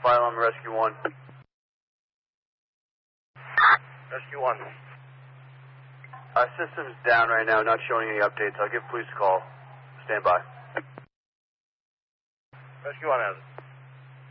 Fire alarm Rescue 1. Rescue 1. System's down right now, not showing any updates. I'll give police a call. Stand by. Rescue 1 has it.